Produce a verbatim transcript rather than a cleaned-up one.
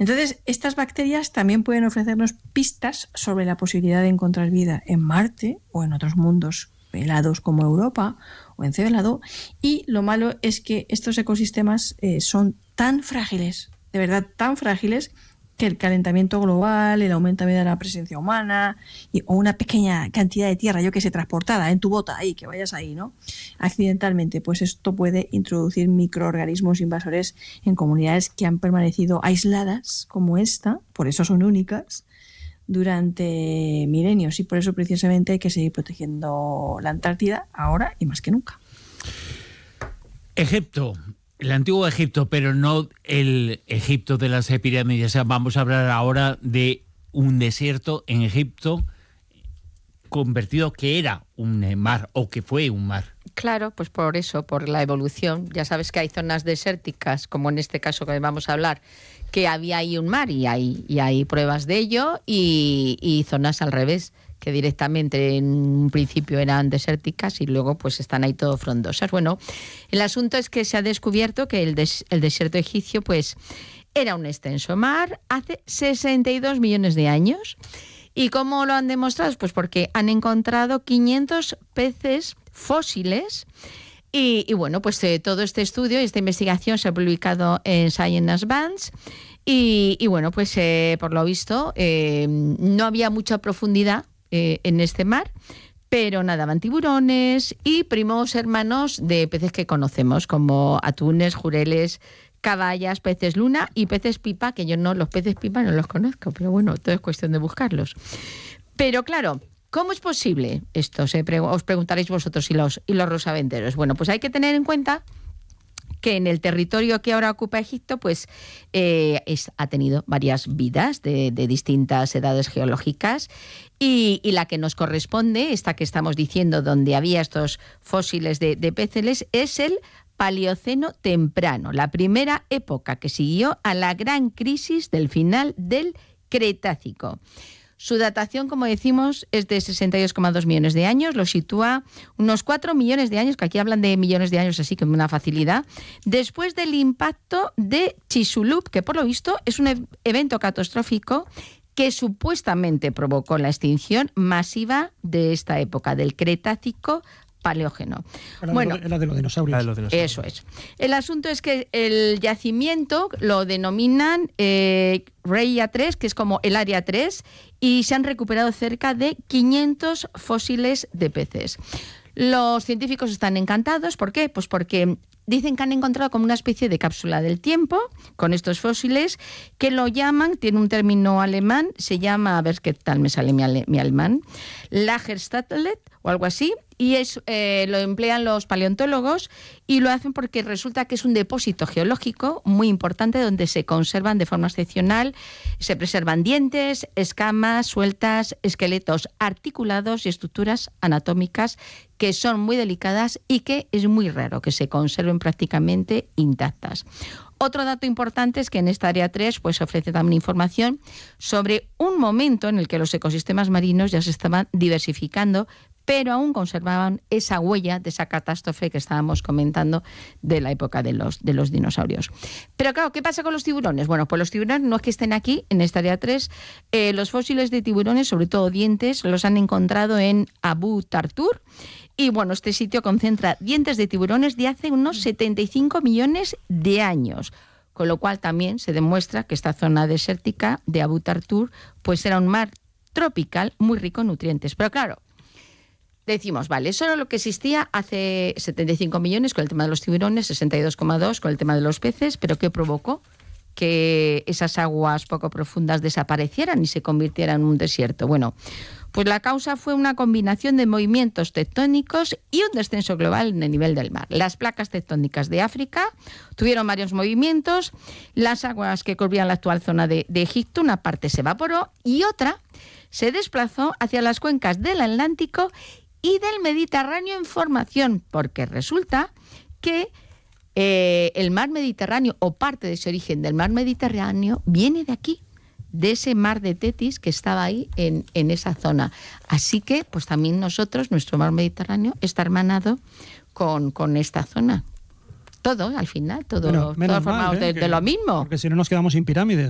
Entonces, estas bacterias también pueden ofrecernos pistas sobre la posibilidad de encontrar vida en Marte o en otros mundos helados como Europa o Encélado. Y lo malo es que estos ecosistemas eh, son tan frágiles, de verdad tan frágiles, que el calentamiento global, el aumento de la presencia humana y, o una pequeña cantidad de tierra, yo que sé, transportada en tu bota, ahí, que vayas ahí, ¿no? Accidentalmente, pues esto puede introducir microorganismos invasores en comunidades que han permanecido aisladas, como esta, por eso son únicas, durante milenios, y por eso precisamente hay que seguir protegiendo la Antártida ahora y más que nunca. Egipto. El antiguo Egipto, pero no el Egipto de las pirámides. O sea, vamos a hablar ahora de un desierto en Egipto convertido, que era un mar o que fue un mar. Claro, pues por eso, por la evolución. Ya sabes que hay zonas desérticas, como en este caso que vamos a hablar, que había ahí un mar y hay, y hay pruebas de ello, y, y zonas al revés, que directamente en un principio eran desérticas y luego pues están ahí todo frondosas. Bueno, el asunto es que se ha descubierto que el, des, el desierto egipcio pues era un extenso mar hace sesenta y dos millones de años. ¿Y cómo lo han demostrado? Pues porque han encontrado quinientos peces fósiles. Y, y bueno, pues eh, todo este estudio y esta investigación se ha publicado en Science Advances. Y, y bueno, pues eh, por lo visto eh, no había mucha profundidad eh, en este mar, pero nadaban tiburones y primos hermanos de peces que conocemos, como atunes, jureles, caballas, peces luna y peces pipa, que yo no, los peces pipa no los conozco, pero bueno, todo es cuestión de buscarlos. Pero claro, ¿cómo es posible esto? Se pre- os preguntaréis vosotros y los, y los rosaventeros. Bueno, pues hay que tener en cuenta que en el territorio que ahora ocupa Egipto, pues eh, es, ha tenido varias vidas de, de distintas edades geológicas, y, y la que nos corresponde, esta que estamos diciendo, donde había estos fósiles de, de peces, es el Paleoceno temprano, la primera época que siguió a la gran crisis del final del Cretácico. Su datación, como decimos, es de sesenta y dos coma dos millones de años, lo sitúa unos cuatro millones de años, que aquí hablan de millones de años así que con una facilidad, después del impacto de Chicxulub, que por lo visto es un e- evento catastrófico que supuestamente provocó la extinción masiva de esta época, del Cretácico Paleógeno. Era Bueno, de, lo, era de los dinosaurios. de los dinosaurios. Eso es. El asunto es que el yacimiento lo denominan eh, Rheia tres, que es como el área tres, y se han recuperado cerca de quinientos fósiles de peces. Los científicos están encantados. ¿Por qué? Pues porque dicen que han encontrado como una especie de cápsula del tiempo con estos fósiles, que lo llaman, tiene un término alemán, se llama, a ver qué tal me sale mi, ale, mi alemán, Lagerstätte o algo así, y es, eh, lo emplean los paleontólogos y lo hacen porque resulta que es un depósito geológico muy importante donde se conservan de forma excepcional, se preservan dientes, escamas sueltas, esqueletos articulados y estructuras anatómicas que son muy delicadas y que es muy raro que se conserven prácticamente intactas. Otro dato importante es que en esta área tres pues, ofrece también información sobre un momento en el que los ecosistemas marinos ya se estaban diversificando, pero aún conservaban esa huella de esa catástrofe que estábamos comentando de la época de los, de los dinosaurios. Pero claro, ¿qué pasa con los tiburones? Bueno, pues los tiburones no es que estén aquí, en esta área tres, eh, los fósiles de tiburones, sobre todo dientes, los han encontrado en Abu Tartur, y bueno, este sitio concentra dientes de tiburones de hace unos setenta y cinco millones de años, con lo cual también se demuestra que esta zona desértica de Abu Tartur pues era un mar tropical muy rico en nutrientes. Pero claro, decimos, vale, eso era lo que existía hace setenta y cinco millones con el tema de los tiburones, sesenta y dos coma dos con el tema de los peces, pero ¿qué provocó que esas aguas poco profundas desaparecieran y se convirtieran en un desierto? Bueno, pues la causa fue una combinación de movimientos tectónicos y un descenso global en el nivel del mar. Las placas tectónicas de África tuvieron varios movimientos, las aguas que cubrían la actual zona de, de Egipto, una parte se evaporó y otra se desplazó hacia las cuencas del Atlántico y del Mediterráneo en formación, porque resulta que eh, el mar Mediterráneo, o parte de ese origen del mar Mediterráneo, viene de aquí, de ese mar de Tetis que estaba ahí en, en esa zona. Así que, pues también nosotros, nuestro mar Mediterráneo, está hermanado con, con esta zona. Todo, al final, todo, Pero, todo formado mal, ¿eh? de, de lo mismo. Porque si no nos quedamos sin pirámides.